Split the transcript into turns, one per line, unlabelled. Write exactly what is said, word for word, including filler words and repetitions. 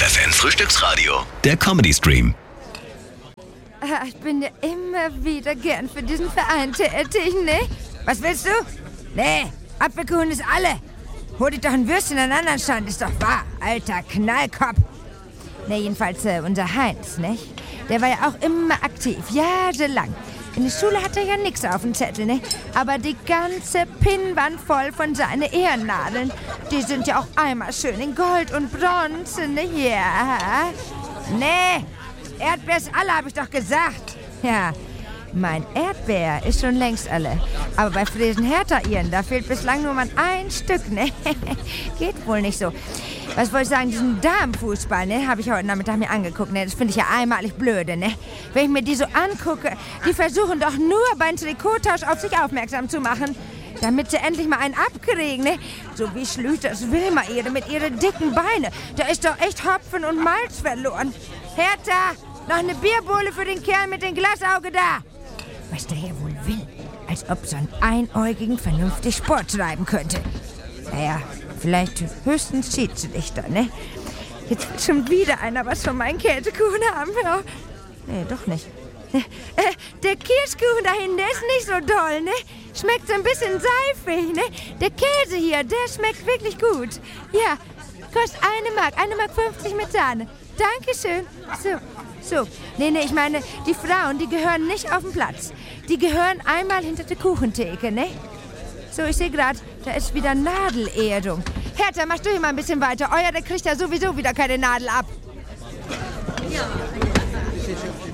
F N Frühstücksradio, der Comedy-Stream.
Ich bin ja immer wieder gern für diesen Verein tätig, ne? Was willst du? Nee, Apfelkuchen ist alle. Hol dich doch ein Würstchen an den anderen Stand, ist doch wahr, alter Knallkopf. Ne, jedenfalls äh, unser Heinz, nicht? Der war ja auch immer aktiv, jahrelang. In der Schule hat er ja nichts auf dem Zettel, ne? Aber die ganze Pinnwand voll von seinen Ehrennadeln. Die sind ja auch einmal schön in Gold und Bronze, ne? Ja. Nee, Erdbeer ist alle, hab ich doch gesagt. Ja, mein Erdbeer ist schon längst alle. Aber bei Fresen Hertha ihren, da fehlt bislang nur mal ein Stück, ne? Geht wohl nicht so. Was wollte ich sagen, diesen Damenfußball, ne, habe ich heute Nachmittag mir angeguckt, ne, das finde ich ja einmalig blöde, ne. Wenn ich mir die so angucke, die versuchen doch nur beim Trikottausch auf sich aufmerksam zu machen, damit sie endlich mal einen abkriegen, ne. So wie Schlüters Wilma-Ede mit ihren dicken Beine, da ist doch echt Hopfen und Malz verloren. Hertha, noch eine Bierbohle für den Kerl mit dem Glasauge da. Was der hier wohl will, als ob so ein Einäugigen vernünftig Sport treiben könnte. Naja, vielleicht höchstens Schiedsrichter, ne? Jetzt will schon wieder einer was von meinen Käsekuchen haben. Ja. Nee, doch nicht. Äh, der Kirschkuchen da hinten, der ist nicht so doll, ne? Schmeckt so ein bisschen seifig, ne? Der Käse hier, der schmeckt wirklich gut. Ja, kostet eine Mark, eine Mark fünfzig mit Sahne. Dankeschön. So, so. Nee, nee, ich meine, die Frauen, die gehören nicht auf den Platz. Die gehören einmal hinter der Kuchentheke, ne? So, ich sehe gerade, da ist wieder Nadelehrung. Hertha, mach du hier mal ein bisschen weiter. Euer, der kriegt ja sowieso wieder keine Nadel ab. Ja.